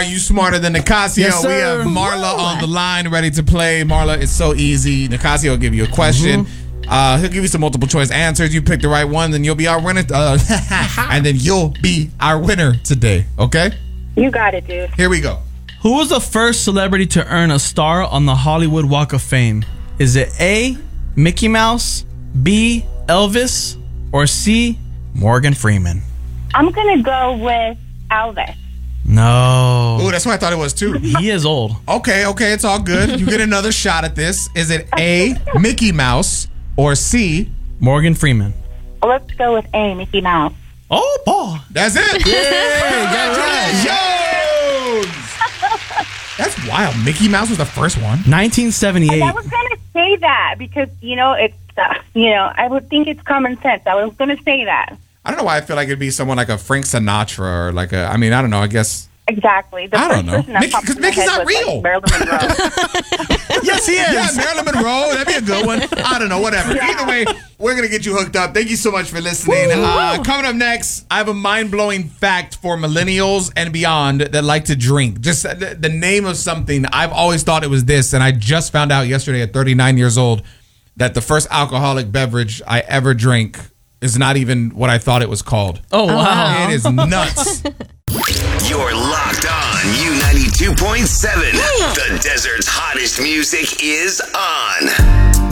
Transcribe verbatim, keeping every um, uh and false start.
Are you smarter than Nicasio? Yes, we sir. have Marla on the line ready to play. Marla, it's so easy. Nicasio will give you a question. Mm-hmm. Uh, he'll give you some multiple choice answers. You pick the right one, then you'll be our winner. Uh, and then you'll be our winner today. Okay? You got it, dude. Here we go. Who was the first celebrity to earn a star on the Hollywood Walk of Fame? Is it A, Mickey Mouse, B, Elvis, or C, Morgan Freeman? I'm going to go with Elvis. No. Oh, that's what I thought it was too. He is old. Okay, okay, it's all good. You get another shot at this. Is it A, Mickey Mouse, or C, Morgan Freeman? Let's go with A, Mickey Mouse. Oh, boy. That's it. Yeah, got it right. Jones. That's wild. Mickey Mouse was the first one. nineteen seventy-eight. I was going to say that because, you know, it's, uh, you know, I would think it's common sense. I was going to say that. I don't know why I feel like it'd be someone like a Frank Sinatra or like a, I mean, I don't know, I guess. Exactly. The I first don't know. person that Mickey- popped 'cause in my Mickey's head not was, real. Like, Marilyn Monroe. Yes, he is. Yeah, Marilyn Monroe. That'd be a good one. I don't know, whatever. Yeah. Either way, we're going to get you hooked up. Thank you so much for listening. Uh, coming up next, I have a mind-blowing fact for millennials and beyond that like to drink. Just the, the name of something. I've always thought it was this, and I just found out yesterday at thirty-nine years old that the first alcoholic beverage I ever drank is not even what I thought it was called. Oh, wow. It is nuts. You're locked on U ninety-two point seven. The desert's hottest music is on.